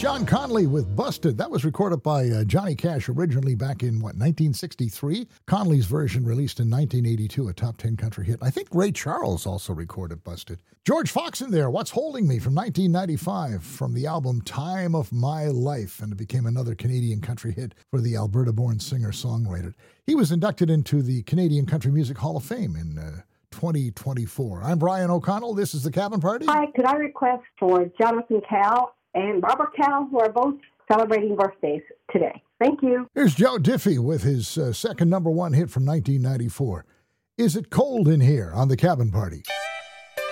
John Conlee with Busted. That was recorded by Johnny Cash originally back in, 1963? Conlee's version released in 1982, a top 10 country hit. I think Ray Charles also recorded Busted. George Fox in there, What's Holding Me from 1995 from the album Time of My Life, and it became another Canadian country hit for the Alberta-born singer-songwriter. He was inducted into the Canadian Country Music Hall of Fame in 2024. I'm Brian O'Connell. This is The Cabin Party. Hi, could I request for Jonathan Cal and Barbara Cal, who are both celebrating birthdays today? Thank you. Here's Joe Diffie with his second number one hit from 1994. Is It Cold in Here on The Cabin Party?